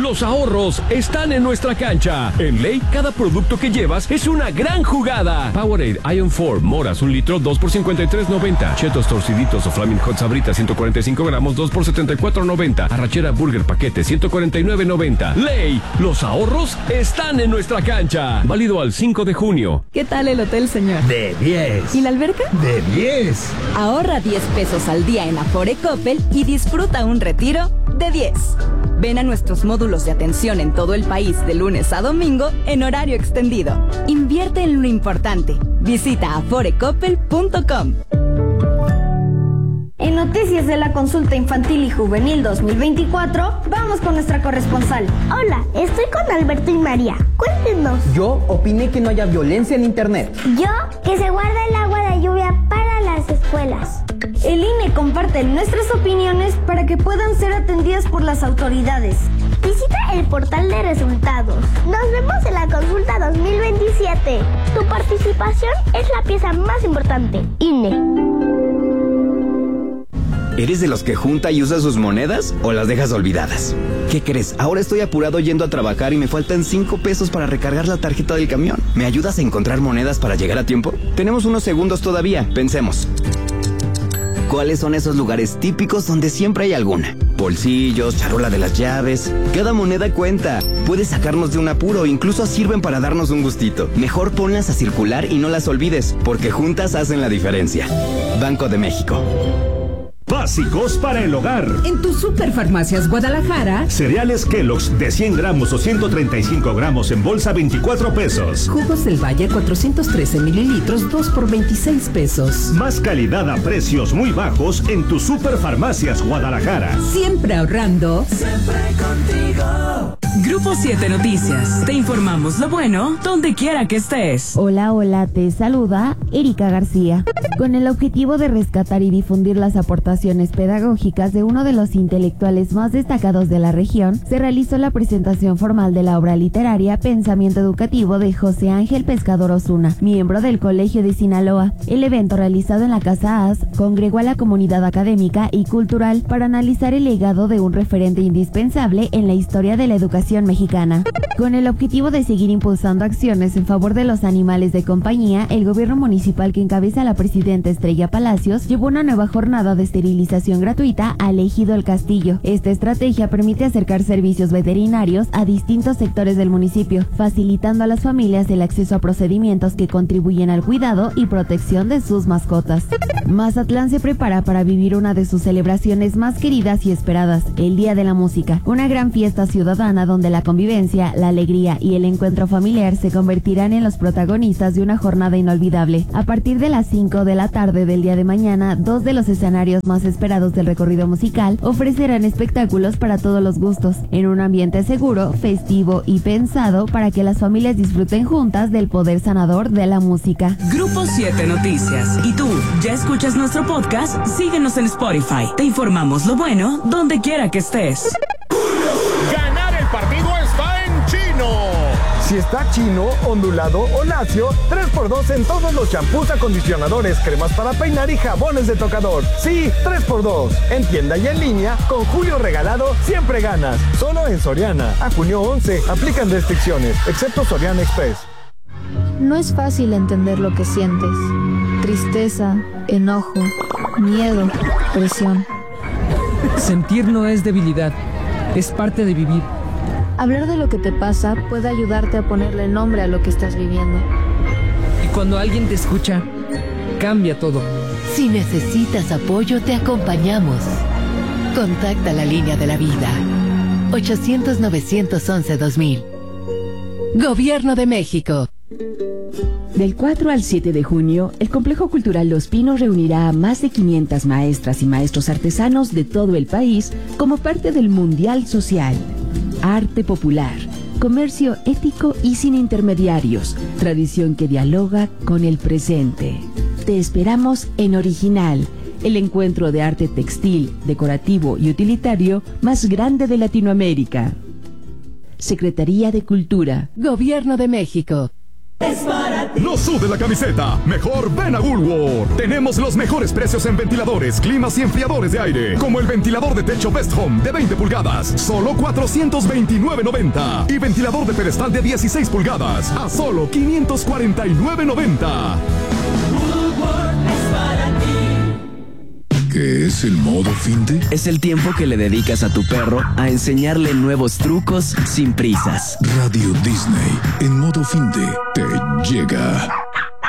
Los ahorros están en nuestra cancha. En Ley, cada producto que llevas es una gran jugada. Powerade Ion 4, moras, 1 litro, 2 por $53.90. Chetos torciditos o Flaming Hot Sabritas, 145 gramos, 2 por $74.90. Arrachera Burger Paquete, 149.90. Ley, los ahorros están en nuestra cancha. Válido al 5 de junio. ¿Qué tal el hotel, señor? De 10. ¿Y la alberca? De 10. Ahorra 10 pesos al día en Afore Coppel y disfruta un retiro de 10. Ven a nuestros módulos de atención en todo el país de lunes a domingo en horario extendido. Invierte en lo importante. Visita aforecoppel.com. En noticias de la consulta infantil y juvenil 2024, vamos con nuestra corresponsal. Hola, estoy con Alberto y María. Cuéntenos. Yo opiné que no haya violencia en internet. Yo, que se guarda el agua de lluvia para las escuelas. El INE comparte nuestras opiniones para que puedan ser atendidas por las autoridades. Visita el portal de resultados. Nos vemos en la consulta 2027. Tu participación es la pieza más importante. INE. ¿Eres de los que junta y usa sus monedas o las dejas olvidadas? ¿Qué crees? Ahora estoy apurado yendo a trabajar y me faltan 5 pesos para recargar la tarjeta del camión. ¿Me ayudas a encontrar monedas para llegar a tiempo? Tenemos unos segundos todavía. Pensemos. ¿Cuáles son esos lugares típicos donde siempre hay alguna? Bolsillos, charola de las llaves. Cada moneda cuenta. Puede sacarnos de un apuro, incluso sirven para darnos un gustito. Mejor ponlas a circular y no las olvides, porque juntas hacen la diferencia. Banco de México. Básicos para el hogar. En tu Superfarmacias Guadalajara. Cereales Kellogg's de 100 gramos o 135 gramos en bolsa, 24 pesos. Jugos del Valle, 413 mililitros, 2 por 26 pesos. Más calidad a precios muy bajos en tu Superfarmacias Guadalajara. Siempre ahorrando. Siempre contigo. Grupo 7 Noticias. Te informamos lo bueno donde quiera que estés. Hola, te saluda Erika García. Con el objetivo de rescatar y difundir las aportaciones pedagógicas de uno de los intelectuales más destacados de la región, se realizó la presentación formal de la obra literaria Pensamiento Educativo de José Ángel Pescador Osuna, miembro del Colegio de Sinaloa. El evento, realizado en la Casa AS, congregó a la comunidad académica y cultural para analizar el legado de un referente indispensable en la historia de la educación mexicana. Con el objetivo de seguir impulsando acciones en favor de los animales de compañía, el gobierno municipal que encabeza la presidenta Estrella Palacios llevó una nueva jornada de esterilización gratuita al Ejido El Castillo. Esta estrategia permite acercar servicios veterinarios a distintos sectores del municipio, facilitando a las familias el acceso a procedimientos que contribuyen al cuidado y protección de sus mascotas. Mazatlán se prepara para vivir una de sus celebraciones más queridas y esperadas, el Día de la Música, una gran fiesta ciudadana donde la convivencia, la alegría y el encuentro familiar se convertirán en los protagonistas de una jornada inolvidable. A partir de las 5 de la tarde del día de mañana, 2 de los escenarios más esperados del recorrido musical ofrecerán espectáculos para todos los gustos, en un ambiente seguro, festivo y pensado para que las familias disfruten juntas del poder sanador de la música. Grupo 7 Noticias. ¿Y tú, ya escuchas nuestro podcast? Síguenos en Spotify. Te informamos lo bueno donde quiera que estés. Ganar el partido está en Chino. Si está chino, ondulado o lacio, 3x2 en todos los champús, acondicionadores, cremas para peinar y jabones de tocador. Sí, 3x2. En tienda y en línea, con Julio Regalado, siempre ganas. Solo en Soriana. A junio 11, aplican restricciones, excepto Soriana Express. No es fácil entender lo que sientes. Tristeza, enojo, miedo, presión. Sentir no es debilidad, es parte de vivir. Hablar de lo que te pasa puede ayudarte a ponerle nombre a lo que estás viviendo. Y cuando alguien te escucha, cambia todo. Si necesitas apoyo, te acompañamos. Contacta la línea de la vida. 800-911-2000. Gobierno de México. Del 4 al 7 de junio, el Complejo Cultural Los Pinos reunirá a más de 500 maestras y maestros artesanos de todo el país como parte del Mundial Social. Arte popular, comercio ético y sin intermediarios, tradición que dialoga con el presente. Te esperamos en Original, el encuentro de arte textil, decorativo y utilitario más grande de Latinoamérica. Secretaría de Cultura. Gobierno de México. es para ti. No sude la camiseta, mejor ven a Woolworth. Tenemos los mejores precios en ventiladores, climas y enfriadores de aire, como el ventilador de techo Best Home de 20 pulgadas, solo $429.90, y ventilador de pedestal de 16 pulgadas, a solo $549.90. ¿Qué es el modo finde? Es el tiempo que le dedicas a tu perro a enseñarle nuevos trucos sin prisas. Radio Disney en modo finde te llega.